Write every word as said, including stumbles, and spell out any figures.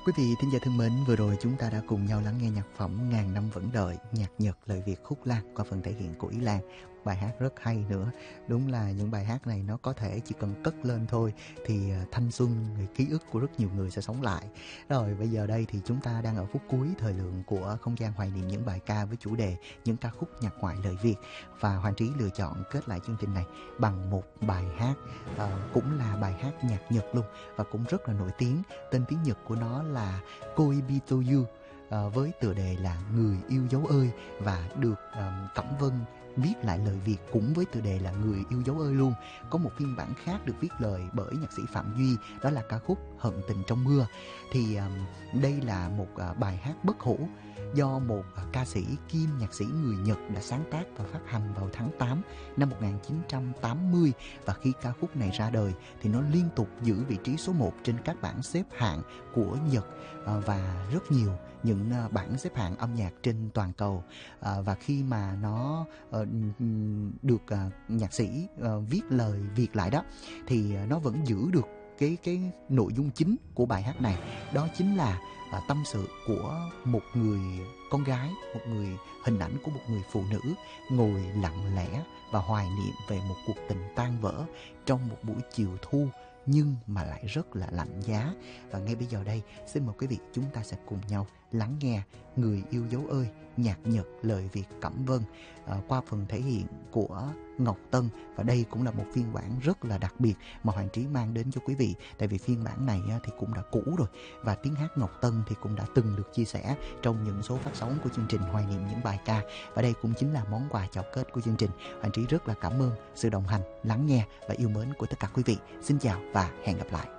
Quý vị thính giả thân mến, vừa rồi chúng ta đã cùng nhau lắng nghe nhạc phẩm Ngàn Năm Vẫn Đợi, nhạc Nhật lời Việt Khúc Lam qua phần thể hiện của Ý Lan. Bài hát rất hay nữa. Đúng là những bài hát này nó có thể chỉ cần cất lên thôi thì thanh xuân, ký ức của rất nhiều người sẽ sống lại. Rồi bây giờ đây thì chúng ta đang ở phút cuối thời lượng của không gian hoài niệm những bài ca với chủ đề những ca khúc nhạc ngoại lời Việt. Và Hoàng Trí lựa chọn kết lại chương trình này bằng một bài hát uh, cũng là bài hát nhạc Nhật luôn và cũng rất là nổi tiếng. Tên tiếng Nhật của nó là Koibito You, uh, với tựa đề là Người Yêu Dấu Ơi, và được um, Cẩm Vân viết lại lời Việt cũng với tựa đề là Người Yêu Dấu Ơi luôn. Có một phiên bản khác được viết lời bởi nhạc sĩ Phạm Duy, đó là ca khúc Hận Tình Trong Mưa. Thì um, đây là một uh, bài hát bất hủ do một uh, ca sĩ kim nhạc sĩ người Nhật đã sáng tác và phát hành vào tháng tám năm một nghìn chín trăm tám mươi. Và khi ca khúc này ra đời thì nó liên tục giữ vị trí số một trên các bảng xếp hạng của Nhật uh, và rất nhiều những uh, bảng xếp hạng âm nhạc trên toàn cầu. Uh, và khi mà nó uh, được uh, nhạc sĩ uh, viết lời Việt lại đó thì uh, nó vẫn giữ được cái cái nội dung chính của bài hát này, đó chính là uh, tâm sự của một người con gái, một người hình ảnh của một người phụ nữ ngồi lặng lẽ và hoài niệm về một cuộc tình tan vỡ trong một buổi chiều thu nhưng mà lại rất là lạnh giá. Và ngay bây giờ đây, xin mời quý vị chúng ta sẽ cùng nhau lắng nghe Người Yêu Dấu Ơi, nhạc Nhật lời Việt Cẩm Vân uh, qua phần thể hiện của Ngọc Tân. Và đây cũng là một phiên bản rất là đặc biệt mà Hoàng Trí mang đến cho quý vị, tại vì phiên bản này uh, thì cũng đã cũ rồi, và tiếng hát Ngọc Tân thì cũng đã từng được chia sẻ trong những số phát sóng của chương trình Hoài Niệm Những Bài Ca. Và đây cũng chính là món quà chào kết của chương trình. Hoàng Trí rất là cảm ơn sự đồng hành, lắng nghe và yêu mến của tất cả quý vị. Xin chào và hẹn gặp lại.